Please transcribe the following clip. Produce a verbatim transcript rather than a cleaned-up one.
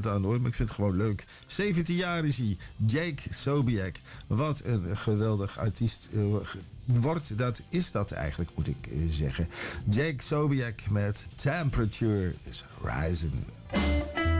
accent aan hoor, maar ik vind het gewoon leuk. zeventien jaar is hij, Jake Sobiek. Wat een geweldig artiest uh, wordt, dat is dat eigenlijk, moet ik uh, zeggen. Jake Sobiek met Temperature is Rising.